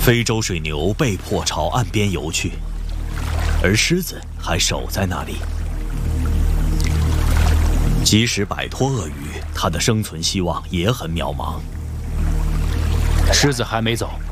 非洲水牛被迫朝岸边游去，而狮子还守在那里。即使摆脱鳄鱼，它的生存希望也很渺茫。 狮子还没走，